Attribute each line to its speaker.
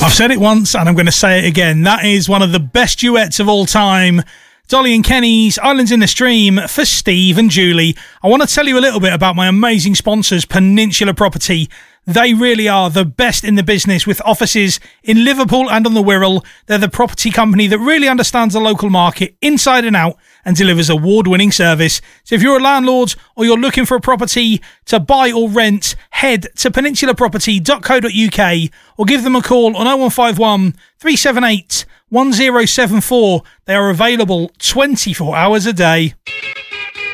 Speaker 1: I've said it once and I'm going to say it again. That is one of the best duets of all time. Dolly and Kenny's Islands in the Stream for Steve and Julie. I want to tell you a little bit about my amazing sponsors, Peninsula Property. They really are the best in the business with offices in Liverpool and on the Wirral. They're the property company that really understands the local market inside and out and delivers award-winning service. So if you're a landlord or you're looking for a property to buy or rent, head to peninsulaproperty.co.uk or give them a call on 0151 378 1074. They are available 24 hours a day.